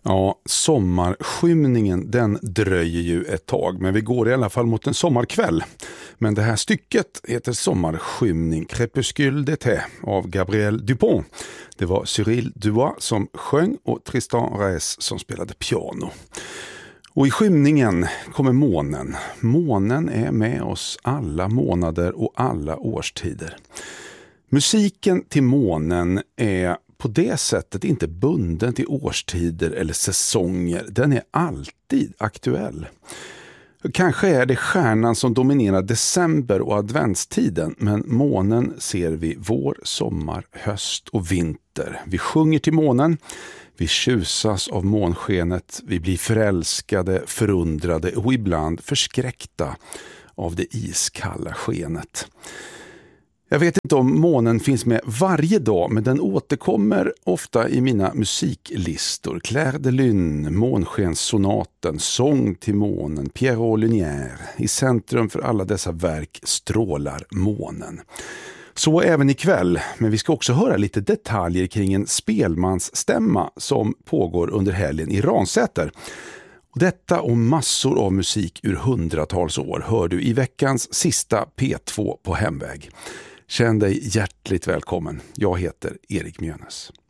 Ja, sommarskymningen den dröjer ju ett tag, men vi går i alla fall mot en sommarkväll. Men det här stycket heter Sommarskymning, Crépuscule d'été av Gabriel Dupont. Det var Cyril Dubois som sjöng och Tristan Reyes som spelade piano. Och i skymningen kommer månen. Månen är med oss alla månader och alla årstider. Musiken till månen är på det sättet inte bunden till årstider eller säsonger. Den är alltid aktuell. Kanske är det stjärnan som dominerar december och adventstiden, men månen ser vi vår, sommar, höst och vinter. Vi sjunger till månen, vi tjusas av månskenet, vi blir förälskade, förundrade och ibland förskräckta av det iskalla skenet. Jag vet inte om månen finns med varje dag, men den återkommer ofta i mina musiklistor. Clair de Lune, Månskenssonaten, Sång till månen, Pierrot Lumière. I centrum för alla dessa verk strålar månen. Så även ikväll, men vi ska också höra lite detaljer kring en spelmansstämma som pågår under helgen i Ransäter. Och detta och massor av musik ur hundratals år hör du i veckans sista P2 på Hemväg. Känn dig hjärtligt välkommen. Jag heter Erik Mjönes.